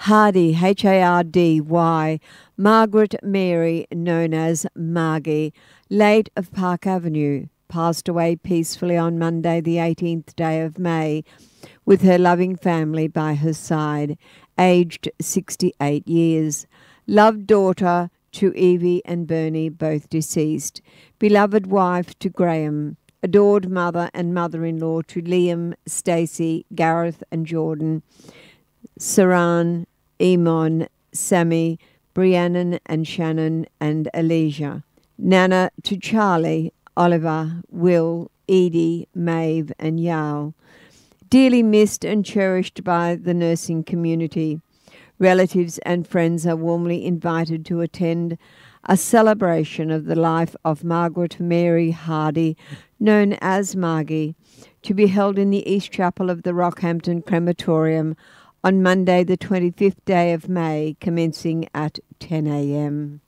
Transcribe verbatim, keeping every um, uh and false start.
Hardy, H A R D Y, Margaret Mary, known as Margie, late of Park Avenue, passed away peacefully on Monday, the eighteenth day of May, with her loving family by her side, aged sixty-eight years. Loved daughter to Evie and Bernie, both deceased. Beloved wife to Graham. Adored mother and mother-in-law to Liam, Stacey, Gareth and Jordan. Saran, Emon, Sammy, Briannon and Shannon and Alicia. Nana to Charlie, Oliver, Will, Edie, Maeve and Yao. Dearly missed and cherished by the nursing community. Relatives and friends are warmly invited to attend a celebration of the life of Margaret Mary Hardy, known as Margie, to be held in the East Chapel of the Rockhampton Crematorium on Monday the twenty-fifth day of May, commencing at ten a m